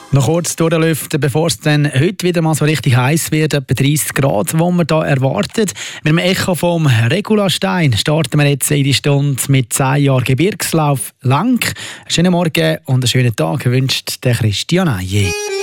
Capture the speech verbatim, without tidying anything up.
Noch kurz durchlüften, bevor es dann heute wieder mal so richtig heiß wird, etwa dreißig Grad, die man hier erwartet. Mit dem Echo vom Regulastein starten wir jetzt in die Stunde mit zehn Jahren Gebirgslauf Lang. Einen schönen Morgen und einen schönen Tag wünscht der Christian Aye.